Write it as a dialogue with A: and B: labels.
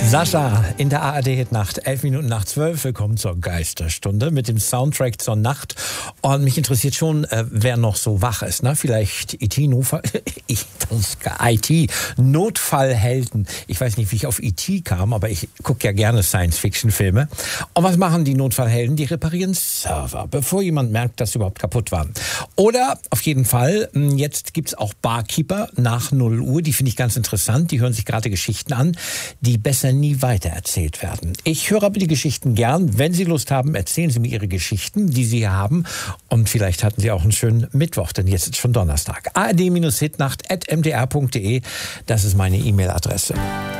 A: Sascha in der ARD-Hitnacht, 11 Minuten nach 12. Willkommen zur Geisterstunde mit dem Soundtrack zur Nacht. Und mich interessiert schon, wer noch so wach ist. Ne? Vielleicht Notfallhelden. Ich weiß nicht, wie ich auf E.T. kam, aber ich gucke ja gerne Science-Fiction-Filme. Und was machen die Notfallhelden? Die reparieren Server, bevor jemand merkt, dass sie überhaupt kaputt waren. Oder auf jeden Fall, jetzt gibt's auch Barkeeper nach 0 Uhr. Die finde ich ganz interessant. Die hören sich gerade Geschichten an, die besser nie weitererzählt werden. Ich höre aber die Geschichten gern. Wenn Sie Lust haben, erzählen Sie mir Ihre Geschichten, die Sie hier haben. Und vielleicht hatten Sie auch einen schönen Mittwoch, denn jetzt ist schon Donnerstag. ard-hitnacht@mdr.de, das ist meine E-Mail-Adresse.